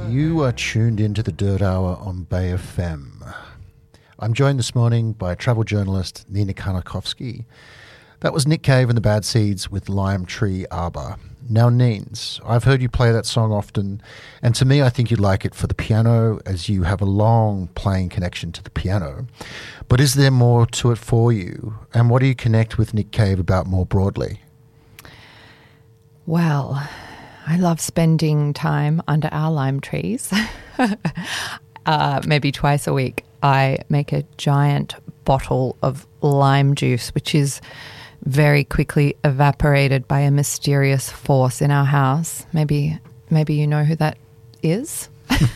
You are tuned into the Dirt Hour on Bay FM. I'm joined this morning by travel journalist Nina Karnakovsky. That was Nick Cave and the Bad Seeds with Lime Tree Arbor. Now, Neens, I've heard you play that song often, and to me, I think you'd like it for the piano, as you have a long playing connection to the piano. But is there more to it for you? And what do you connect with Nick Cave about more broadly? Well, I love spending time under our lime trees. Maybe twice a week, I make a giant bottle of lime juice, which is very quickly evaporated by a mysterious force in our house. Maybe you know who that is.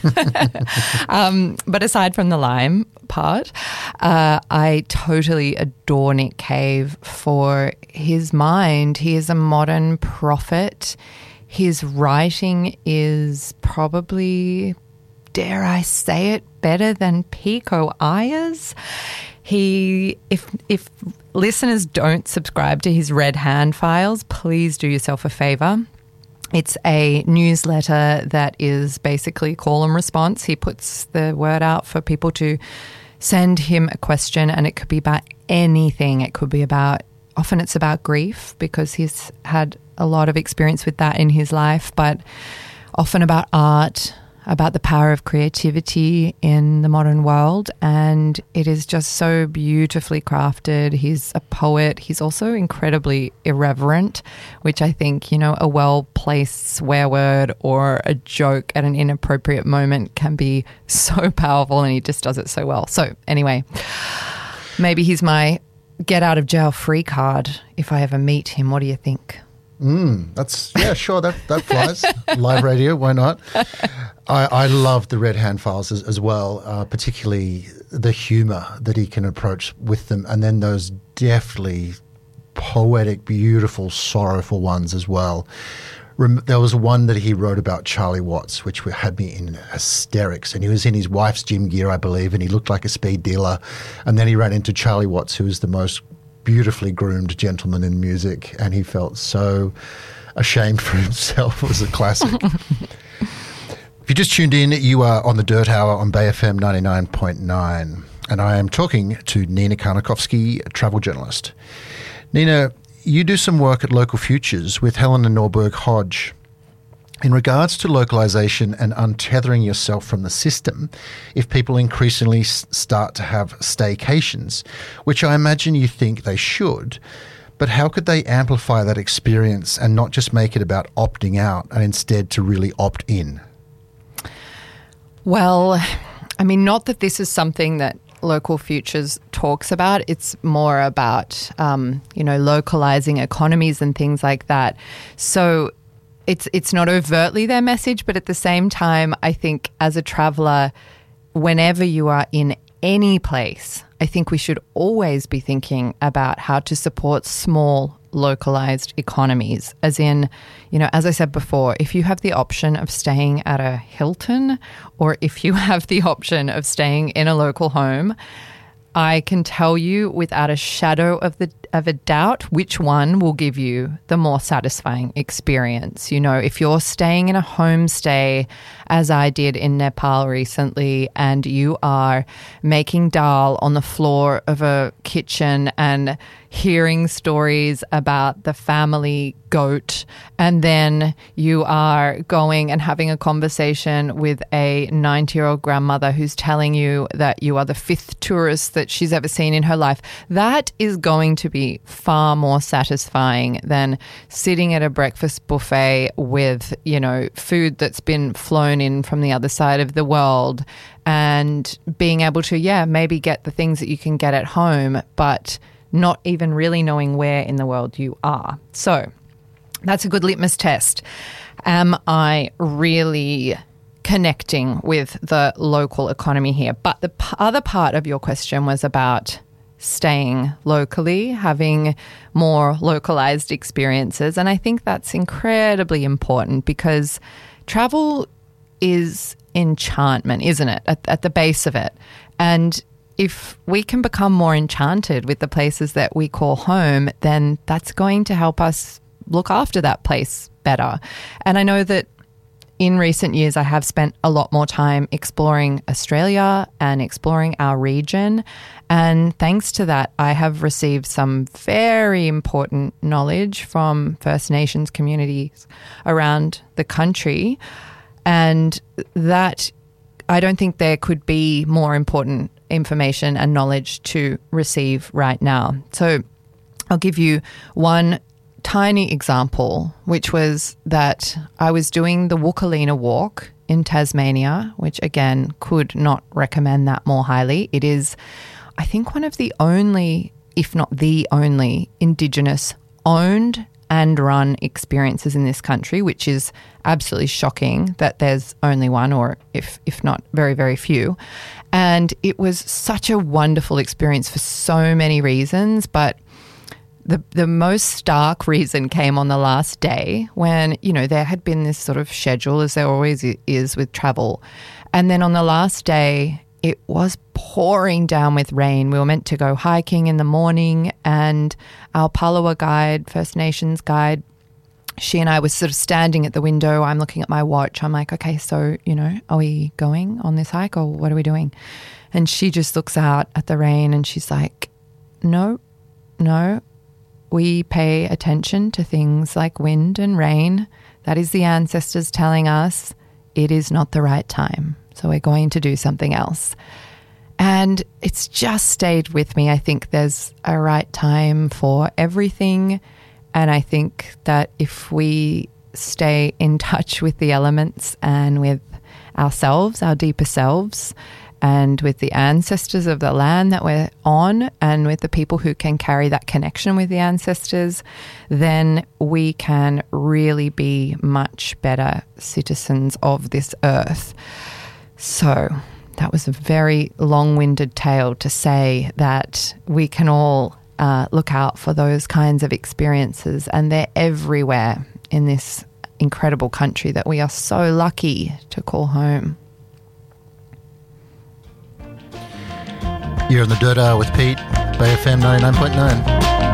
But aside from the lime part, I totally adore Nick Cave for his mind. He is a modern prophet. His writing is probably, dare I say it, better than Pico Iyer's. If listeners don't subscribe to his Red Hand Files, please do yourself a favor. It's a newsletter that is basically call and response. He puts the word out for people to send him a question, and it could be about anything. It could be about, often it's about grief, because he's had a lot of experience with that in his life, but often about art, about the power of creativity in the modern world. And it is just so beautifully crafted. He's a poet. He's also incredibly irreverent, which I think, a well-placed swear word or a joke at an inappropriate moment can be so powerful, and he just does it so well. So anyway, maybe he's my get out of jail free card if I ever meet him. What do you think? Sure, that flies. Live radio, why not? I love the Red Hand Files as well, particularly the humour that he can approach with them, and then those deftly poetic, beautiful, sorrowful ones as well. There was one that he wrote about Charlie Watts, which had me in hysterics, and he was in his wife's gym gear, I believe, and he looked like a speed dealer, and then he ran into Charlie Watts, who was the most beautifully groomed gentleman in music, and he felt so ashamed for himself. It was a classic. If you just tuned in, you are on the Dirt Hour on Bay FM 99.9, and I am talking to Nina Karnakovsky, a travel journalist. Nina, you do some work at Local Futures with Helena Norberg Hodge. In regards to localization and untethering yourself from the system, if people increasingly start to have staycations, which I imagine you think they should, but how could they amplify that experience and not just make it about opting out and instead to really opt in? Well, I mean, not that this is something that Local Futures talks about. It's more about, localizing economies and things like that. So it's not overtly their message, but at the same time, I think as a traveller, whenever you are in any place, I think we should always be thinking about how to support small localized economies. As in, as I said before, if you have the option of staying at a Hilton or if you have the option of staying in a local home, I can tell you without a shadow of a doubt which one will give you the more satisfying experience. If you're staying in a homestay, as I did in Nepal recently, and you are making dal on the floor of a kitchen and hearing stories about the family goat, and then you are going and having a conversation with a 90-year-old grandmother who's telling you that you are the 5th tourist that she's ever seen in her life, that is going to be far more satisfying than sitting at a breakfast buffet with, food that's been flown in from the other side of the world, and being able to, maybe get the things that you can get at home, but not even really knowing where in the world you are. So that's a good litmus test. Am I really connecting with the local economy here? But the other part of your question was about staying locally, having more localized experiences. And I think that's incredibly important, because travel is enchantment, isn't it, at the base of it? And if we can become more enchanted with the places that we call home, then that's going to help us look after that place better. And I know that in recent years, I have spent a lot more time exploring Australia and exploring our region. And thanks to that, I have received some very important knowledge from First Nations communities around the country. And that, I don't think there could be more important information and knowledge to receive right now. So I'll give you one tiny example, which was that I was doing the Wookalina walk in Tasmania, which again, could not recommend that more highly. It is, I think, one of the only, if not the only, Indigenous owned and run experiences in this country, which is absolutely shocking that there's only one, or if not very, very few. And it was such a wonderful experience for so many reasons, but the most stark reason came on the last day when, you know, there had been this sort of schedule, as there always is with travel. And then on the last day, it was pouring down with rain. We were meant to go hiking in the morning, and our Palawa guide, First Nations guide, she and I were sort of standing at the window. I'm looking at my watch. I'm like, okay, so, you know, are we going on this hike or what are we doing? And she just looks out at the rain and she's like, no. We pay attention to things like wind and rain. That is the ancestors telling us it is not the right time. So we're going to do something else. And it's just stayed with me. I think there's a right time for everything. And I think that if we stay in touch with the elements and with ourselves, our deeper selves, and with the ancestors of the land that we're on, and with the people who can carry that connection with the ancestors, then we can really be much better citizens of this earth. So that was a very long-winded tale to say that we can all look out for those kinds of experiences, and they're everywhere in this incredible country that we are so lucky to call home. You're in the Dirt Hour with Pete, Bay FM 99.9.